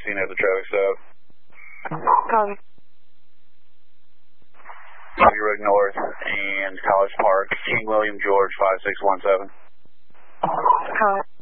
16 at the traffic stop. Copy. Copy Road North and College Park, King William George 5617. Copy.